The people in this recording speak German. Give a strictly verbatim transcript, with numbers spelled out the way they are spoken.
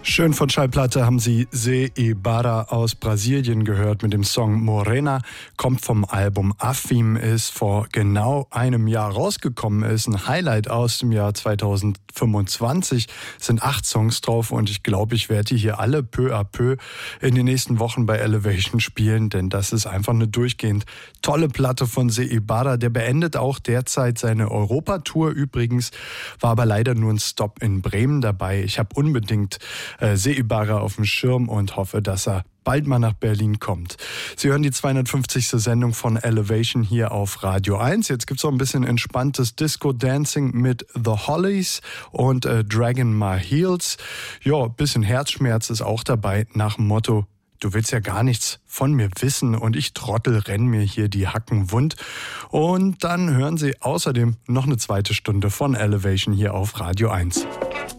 Schön von Schallplatte haben Sie Zé Ibarra aus Brasilien gehört mit dem Song Morena, kommt vom Album Afim, ist vor genau einem Jahr rausgekommen, ist ein Highlight aus dem Jahr zweitausendfünfundzwanzig, sind acht Songs drauf und ich glaube, ich werde die hier alle peu à peu in den nächsten Wochen bei Elevation spielen, denn das ist einfach eine durchgehend tolle Platte von Zé Ibarra, der beendet auch derzeit seine Europatour übrigens, war aber leider nur ein Stop in Bremen dabei. Ich habe unbedingt äh, Zé Ibarra auf dem Schirm und hoffe, dass er bald mal nach Berlin kommt. Sie hören die zweihundertfünfzigste Sendung von Elevation hier auf Radio eins. Jetzt gibt's auch ein bisschen entspanntes Disco-Dancing mit The Hollies und äh, Dragging My Heels. Ja, ein bisschen Herzschmerz ist auch dabei nach dem Motto: Du willst ja gar nichts von mir wissen und ich Trottel renn mir hier die Hacken wund. Und dann hören Sie außerdem noch eine zweite Stunde von Elevation hier auf Radio eins.